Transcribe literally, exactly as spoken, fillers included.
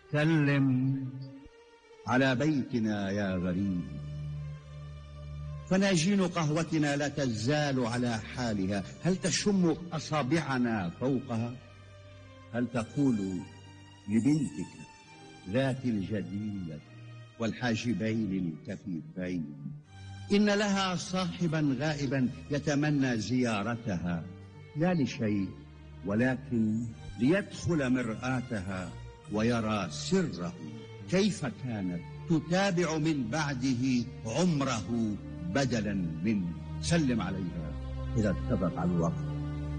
سلم على بيتنا يا غريب، فناجين قهوتنا لا تزال على حالها. هل تشم أصابعنا فوقها؟ هل تقول لبنتك ذات الجديدة والحاجبين الكفيفين إن لها صاحبا غائبا يتمنى زيارتها، لا لشيء ولكن ليدخل مرآتها ويرى سره كيف كانت تتابع من بعده عمره بدلا منه؟ سلم عليها إذا اتفق الوقت.